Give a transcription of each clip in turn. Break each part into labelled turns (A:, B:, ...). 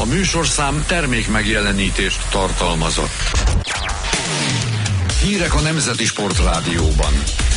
A: műsorszám termék megjelenítést tartalmazott. Hírek a Nemzeti Sportrádióban.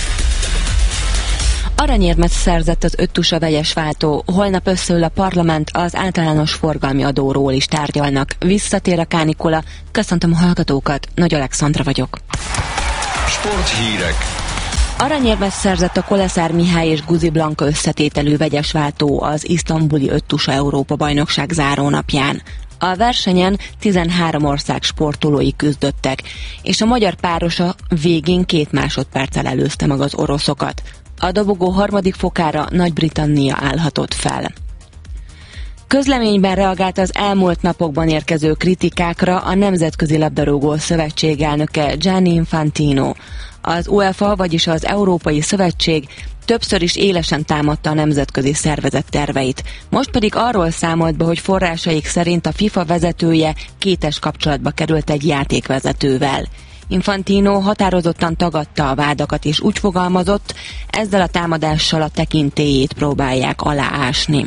B: Aranyérmet szerzett az öttusa vegyes váltó. Holnap összeül a parlament, az általános forgalmi adóról is tárgyalnak. Visszatér a kánikula. Köszöntöm a hallgatókat, Nagy Alexandra vagyok.
A: Sporthírek.
B: Aranyérmet szerzett a Koleszár Mihály és Guzi Blanka összetételű vegyes váltó az isztambuli öttusa Európa-bajnokság zárónapján. A versenyen 13 ország sportolói küzdöttek, és a magyar párosa végén 2 másodperccel előzte meg az oroszokat. A dobogó harmadik fokára Nagy-Britannia állhatott fel. Közleményben reagált az elmúlt napokban érkező kritikákra a Nemzetközi Labdarúgó Szövetség elnöke Gianni Infantino. Az UEFA, vagyis az Európai Szövetség többször is élesen támadta a nemzetközi szervezet terveit. Most pedig arról számolt be, hogy forrásaik szerint a FIFA vezetője kétes kapcsolatba került egy játékvezetővel. Infantino határozottan tagadta a vádakat és úgy fogalmazott, ezzel a támadással a tekintélyét próbálják aláásni.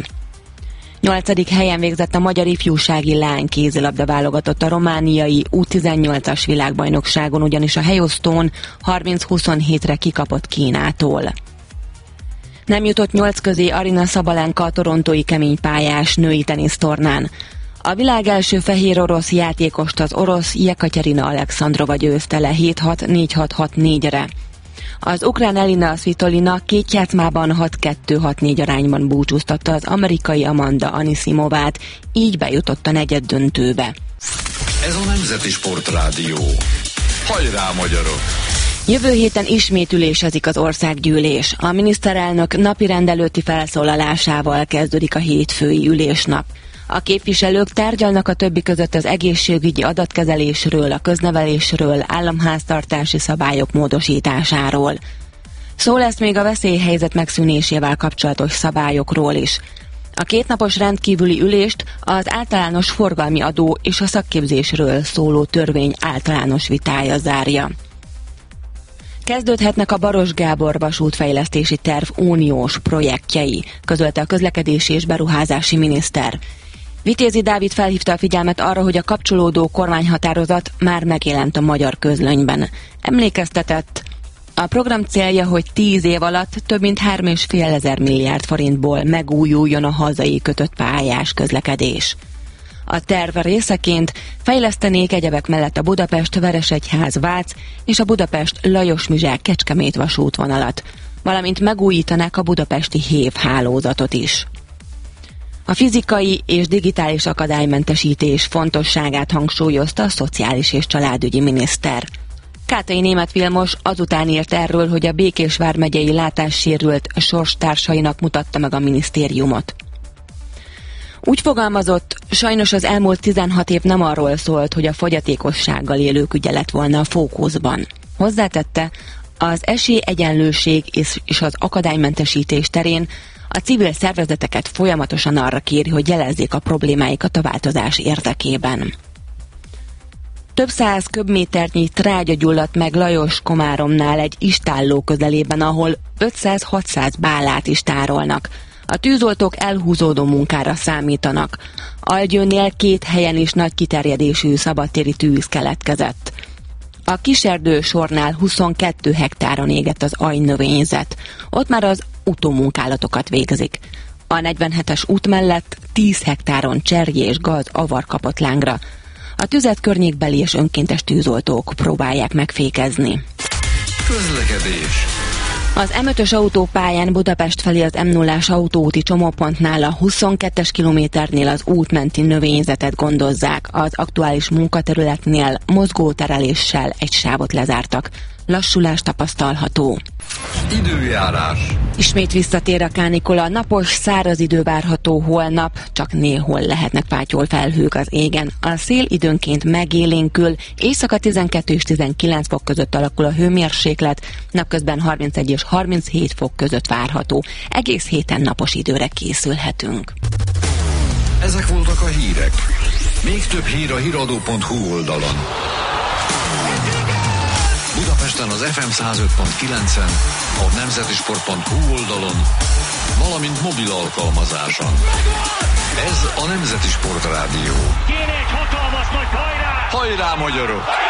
B: 8. helyen végzett a magyar ifjúsági lány kézilabda válogatott a romániai U18-as világbajnokságon, ugyanis a helyosztón 30-27-re kikapott Kínától. Nem jutott 8 közé Aryna Sabalenka a torontói keménypályás női tenisztornán. A világ első fehér orosz játékost az orosz Jekaterina Alexandrova győzte le 7-6, 4-6, 6-4-re. Az ukrán Elina Svitolina 2 játszmában 6-2, 6-4 arányban búcsúztatta az amerikai Amanda Anisimovát, így bejutott a negyeddöntőbe.
A: Ez a Nemzeti Sportrádió. Hajrá, magyarok!
B: Jövő héten ismét ülésezik az országgyűlés. A miniszterelnök napirend előtti felszólalásával kezdődik a hétfői ülésnap. A képviselők tárgyalnak a többi között az egészségügyi adatkezelésről, a köznevelésről, államháztartási szabályok módosításáról. Szó lesz még a veszélyhelyzet megszűnésével kapcsolatos szabályokról is. A 2 napos rendkívüli ülést az általános forgalmi adó és a szakképzésről szóló törvény általános vitája zárja. Kezdődhetnek a Baros Gábor vasútfejlesztési terv uniós projektjei, közölte a közlekedési és beruházási miniszter. Vitézi Dávid felhívta a figyelmet arra, hogy a kapcsolódó kormányhatározat már megjelent a magyar közlönyben. Emlékeztetett, a program célja, hogy 10 év alatt több mint 3,5 milliárd forintból megújuljon a hazai kötött pályás közlekedés. A terv részeként fejlesztenék egyebek mellett a Budapest-Veresegyház-Vác és a Budapest-Lajos-Mizsák-Kecskemét vasútvonalat, valamint megújítanák a budapesti hév hálózatot is. A fizikai és digitális akadálymentesítés fontosságát hangsúlyozta a szociális és családügyi miniszter. Kátai Németh Vilmos azután írt erről, hogy a Békés vármegyei látássérült sorstársainak mutatta meg a minisztériumot. Úgy fogalmazott, sajnos az elmúlt 16 év nem arról szólt, hogy a fogyatékossággal élők ügye lett volna a fókuszban. Hozzátette, az esélyegyenlőség és az akadálymentesítés terén a civil szervezeteket folyamatosan arra kéri, hogy jelezzék a problémáikat a változás érdekében. Több 100 köbméternyi trágya gyulladt meg Lajos-Komáromnál egy istálló közelében, ahol 500-600 bálát is tárolnak. A tűzoltók elhúzódó munkára számítanak. Algyőnél 2 helyen is nagy kiterjedésű szabadtéri tűz keletkezett. A Kiserdő sornál 22 hektáron égett az ajnövényzet. Ott már az utómunkálatokat végzik. A 47-es út mellett 10 hektáron cserjé és gaz avar kapott lángra. A tüzet környékbeli és önkéntes tűzoltók próbálják megfékezni.
A: Közlekedés.
B: Az M5-ös autópályán Budapest felé az M0-ás autóúti csomópontnál a 22-es kilométernél az útmenti növényzetet gondozzák. Az aktuális munkaterületnél mozgótereléssel egy sávot lezártak. Lassulás tapasztalható.
A: Időjárás.
B: Ismét visszatér a kánikula, napos, száraz idő várható holnap, csak néhol lehetnek pátyol felhők az égen. A szél időnként megélénkül, éjszaka 12 és 19 fok között alakul a hőmérséklet, napközben 31 és 37 fok között várható. Egész héten napos időre készülhetünk.
A: Ezek voltak a hírek. Még több hír a hiradó.hu oldalon. Budapesten az FM 105.9-en, a nemzetisport.hu oldalon, valamint mobil alkalmazáson. Ez a A Nemzeti Sportrádió.
C: Kéne egy hatalmas nagy hajrá!
A: Hajrá, magyarok!